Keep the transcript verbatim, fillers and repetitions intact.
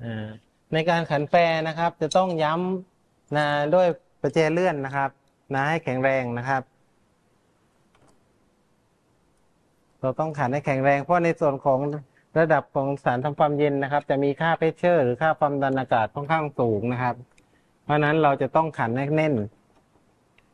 ในการขันแฟร์นะครับจะต้องย้ำนะด้วยประแจเลื่อนนะครับนะให้แข็งแรงนะครับเราต้องขันให้แข็งแรงเพราะในส่วนของระดับของสารทำความเย็นนะครับจะมีค่าเพชเชอร์หรือค่าความดันอากาศค่อนข้างสูงนะครับเพราะนั้นเราจะต้องขันให้แน่น